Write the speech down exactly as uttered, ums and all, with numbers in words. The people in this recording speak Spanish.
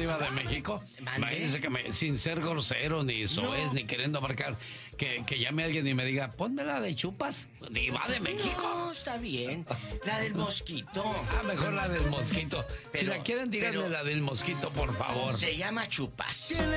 Diva de México. Imagínense que me, sin ser grosero, ni soez, no. ni queriendo marcar, que, que llame a alguien y me diga, ponme la de Chupas, Diva de México. No, está bien. La del mosquito. Ah, mejor la del mosquito. Pero, si la quieren, díganme la del mosquito, por favor. Se llama Chupas.